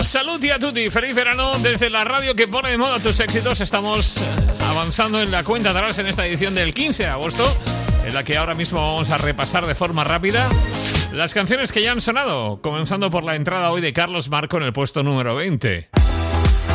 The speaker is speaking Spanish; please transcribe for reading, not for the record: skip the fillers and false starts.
Salud a tutti, feliz verano desde la radio que pone de moda tus éxitos. Estamos avanzando en la cuenta de atrás en esta edición del 15 de agosto, en la que ahora mismo vamos a repasar de forma rápida las canciones que ya han sonado, comenzando por la entrada hoy de Carlos Marco en el puesto número 20.